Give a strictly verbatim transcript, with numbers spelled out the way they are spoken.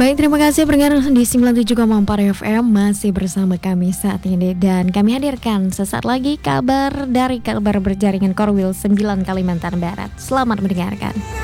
Baik, terima kasih pendengar di sembilan puluh tujuh koma empat F M masih bersama kami saat ini, dan kami hadirkan sesaat lagi kabar dari kabar berjaringan Korwil sembilan Kalimantan Barat. Selamat mendengarkan.